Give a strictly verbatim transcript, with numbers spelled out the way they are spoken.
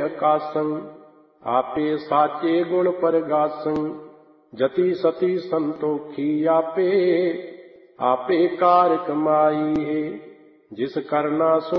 आकाशं आपे साचे गुण परगासं जति सती संतोखी आपे आपे कार कमाई है जिस करना सो